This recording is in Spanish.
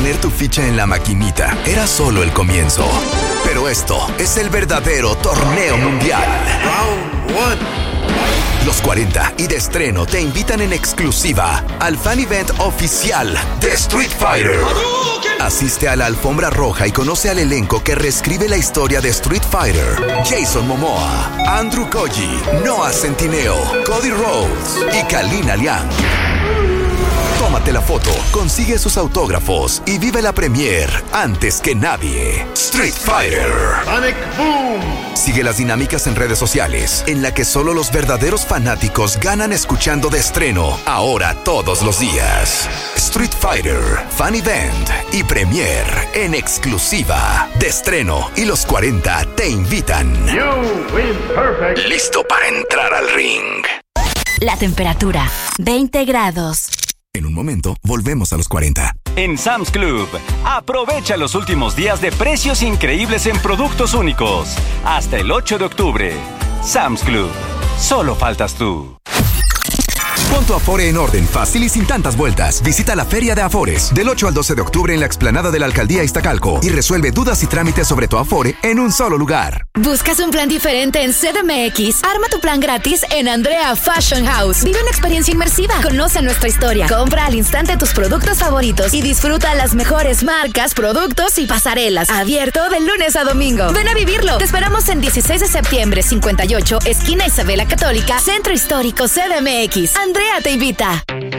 poner tu ficha en la maquinita era solo el comienzo. Pero esto es el verdadero torneo mundial. Round 1. Los 40 y de estreno te invitan en exclusiva al fan event oficial de Street Fighter. Asiste a la alfombra roja y conoce al elenco que reescribe la historia de Street Fighter. Jason Momoa, Andrew Koji, Noah Centineo, Cody Rhodes y Kalina Liang. Tómate la foto, consigue sus autógrafos y vive la premiere antes que nadie. Street Fighter. Sonic Boom. Sigue las dinámicas en redes sociales, en la que solo los verdaderos fanáticos ganan escuchando de estreno, ahora todos los días. Street Fighter, Fan Event y Premiere en exclusiva. De estreno y los 40 te invitan. You win perfect. Listo para entrar al ring. La temperatura, 20 grados. En un momento, volvemos a los 40. En Sam's Club, aprovecha los últimos días de precios increíbles en productos únicos. Hasta el 8 de octubre. Sam's Club. Solo faltas tú. Pon tu Afore en orden, fácil y sin tantas vueltas. Visita la Feria de Afores del 8 al 12 de octubre en la explanada de la Alcaldía Iztacalco y resuelve dudas y trámites sobre tu Afore en un solo lugar. ¿Buscas un plan diferente en CDMX? Arma tu plan gratis en Andrea Fashion House. Vive una experiencia inmersiva. Conoce nuestra historia. Compra al instante tus productos favoritos y disfruta las mejores marcas, productos y pasarelas. Abierto de lunes a domingo. Ven a vivirlo. Te esperamos en 16 de septiembre, 58, esquina Isabela Católica, Centro Histórico CDMX. Andrea te invita.